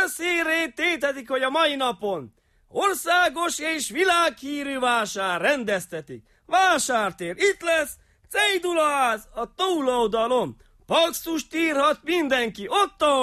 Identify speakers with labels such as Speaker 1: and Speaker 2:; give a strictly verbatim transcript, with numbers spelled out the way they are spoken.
Speaker 1: Közhírré tétetik, hogy a mai napon országos és világhírű vásár rendeztetik. Vásártér itt lesz, cédulaház a túloldalon. Paxtust írhat mindenki ott, ahol